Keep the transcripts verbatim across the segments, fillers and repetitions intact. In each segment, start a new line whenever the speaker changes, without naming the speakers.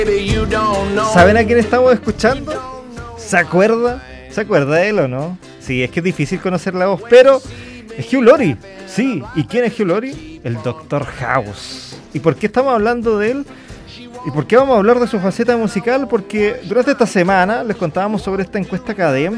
¿Saben a quién estamos escuchando? ¿Se acuerda? ¿Se acuerda de él o no? Sí, es que es difícil conocer la voz, pero es Hugh Laurie. Sí, ¿y quién es Hugh Laurie? El doctor House. ¿Y por qué estamos hablando de él? ¿Y por qué vamos a hablar de su faceta musical? Porque durante esta semana les contábamos sobre esta encuesta Cadem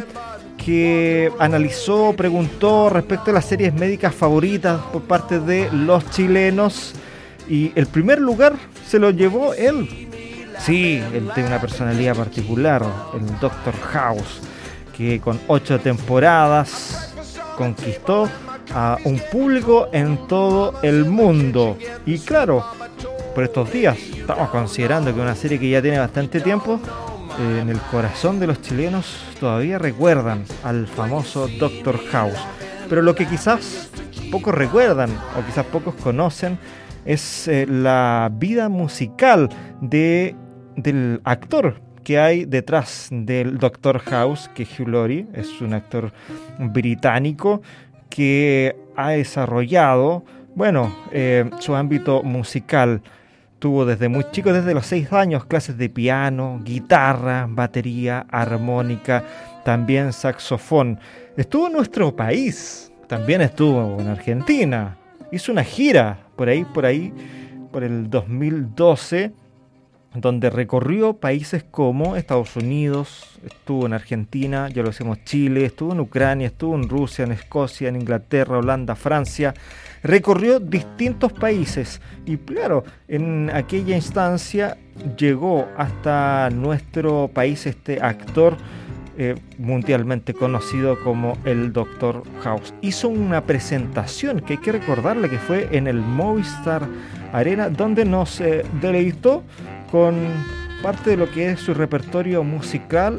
que analizó, preguntó respecto a las series médicas favoritas por parte de los chilenos, y el primer lugar se lo llevó él. Sí, él tiene una personalidad particular, el doctor House, que con ocho temporadas conquistó a un público en todo el mundo. Y claro, por estos días estamos considerando que una serie que ya tiene bastante tiempo, eh, en el corazón de los chilenos todavía recuerdan al famoso doctor House. Pero lo que quizás pocos recuerdan o quizás pocos conocen es eh, la vida musical de, del actor que hay detrás del doctor House, que Hugh Laurie es un actor británico que ha desarrollado, bueno, eh, su ámbito musical. Tuvo desde muy chico, desde los seis años, clases de piano, guitarra, batería, armónica, también saxofón. Estuvo en nuestro país, también estuvo en Argentina. Hizo una gira por ahí, por ahí, por el dos mil doce, donde recorrió países como Estados Unidos, estuvo en Argentina, ya lo decimos, Chile, estuvo en Ucrania, estuvo en Rusia, en Escocia, en Inglaterra, Holanda, Francia. Recorrió distintos países y claro, en aquella instancia llegó hasta nuestro país este actor eh, mundialmente conocido como el doctor House. Hizo una presentación que hay que recordarle que fue en el Movistar Arena, donde nos eh, deleitó con parte de lo que es su repertorio musical,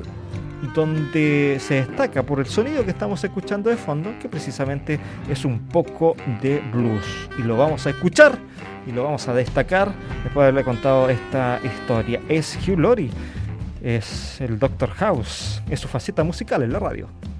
donde se destaca por el sonido que estamos escuchando de fondo, que precisamente es un poco de blues. Y lo vamos a escuchar y lo vamos a destacar después de haberle contado esta historia. Es Hugh Laurie, es el doctor House, es su faceta musical en la radio.